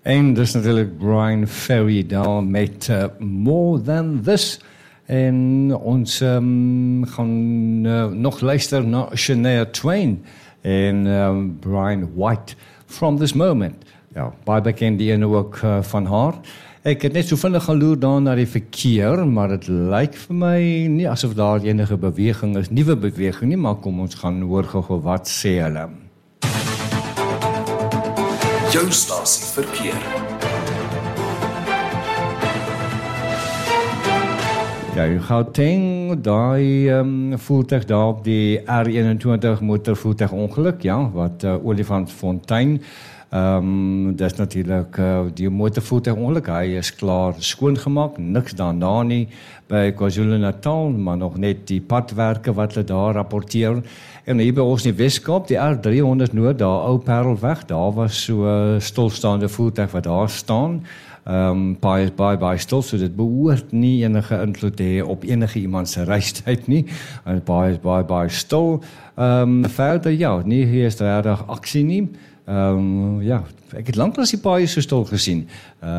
En dus natuurlijk Brian Ferry daar met More Than This. En ons gaan nog luisteren naar Shania Twain en Brian White, From This Moment. Ja, baie bekend die ene ook van haar. Ek het net so vinnig gaan loer daar na die verkeer, maar het lyk vir my nie asof daar enige beweging is, nuwe beweging nie, maar kom ons gaan hoor gou wat sê hulle. Jou stasie verkeer. Ja, Gauteng, daai voertuig daar op die R21 motorvoertuigongeluk, ja, wat Olifantsfontein. Dat is natuurlijk die motorvoertuigongeluk. Hy is klaar skoongemaak, niks daarna nie by KwaZulu-Natal, maar nog net die padwerke wat hulle daar rapporteer. En hier by ons in die Weskaap, die R300 Noord, daar Ou Parelweg, daar was so stilstaande voertuig wat daar staan. Baie stil, so dit behoort nie enige invloed te hê op enige iemand se reistyd nie. En baie stil. Verder, ja, nie hier is regtig aksie nie. Ja, ek het lanklaas die paaie so stil gesien.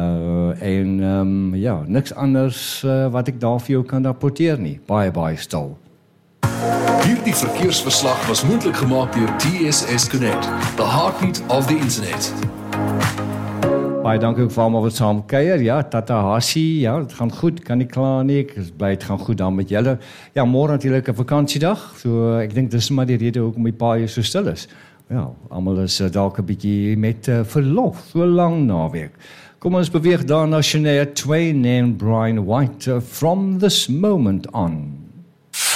Ja, niks anders wat ek daar vir jou kan rapporteer nie. Baie stil. Hierdie verkeersverslag was moontlik gemaak deur TSS Connect, the heartbeat of the internet. Baie dankie ook vir almal wat saam kuier. Ja, Tata Hasie, ja, dit gaan goed, kan nie klaar nie. Ek is bly dit gaan goed dan met julle. Ja, môre natuurlik 'n vakansiedag. So ek dink dis maar die rede hoekom die paaie so stil is. Ja, almal is dalk 'n bietjie met verlof, so lang naweek. Kom ons beweeg dan na Shania Twain en Brian White, From This Moment On.